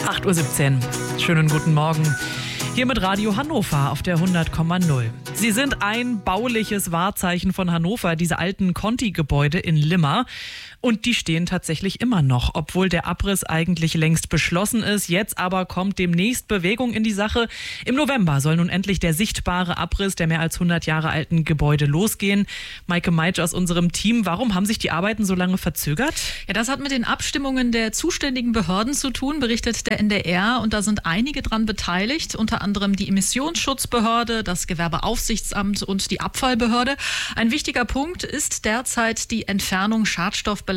8:17 Uhr. Schönen guten Morgen. Hier mit Radio Hannover auf der 100,0. Sie sind ein bauliches Wahrzeichen von Hannover, diese alten Conti-Gebäude in Limmer. Und die stehen tatsächlich immer noch, obwohl der Abriss eigentlich längst beschlossen ist. Jetzt aber kommt demnächst Bewegung in die Sache. Im November soll nun endlich der sichtbare Abriss der mehr als 100 Jahre alten Gebäude losgehen. Maike Meitsch aus unserem Team, warum haben sich die Arbeiten so lange verzögert? Ja, das hat mit den Abstimmungen der zuständigen Behörden zu tun, berichtet der NDR. Und da sind einige dran beteiligt, unter anderem die Emissionsschutzbehörde, das Gewerbeaufsichtsamt und die Abfallbehörde. Ein wichtiger Punkt ist derzeit die Entfernung schadstoffbelasteter